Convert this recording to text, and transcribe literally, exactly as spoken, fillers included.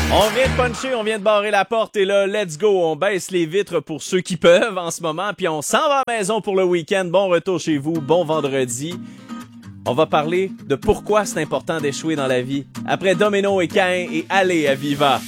On vient de puncher, on vient de barrer la porte et là, let's go, on baisse les vitres pour ceux qui peuvent en ce moment, puis on s'en va à la maison pour le week-end. Bon retour chez vous, bon vendredi. On va parler de pourquoi c'est important d'échouer dans la vie. Après Domino et Cain et Allez à Viva.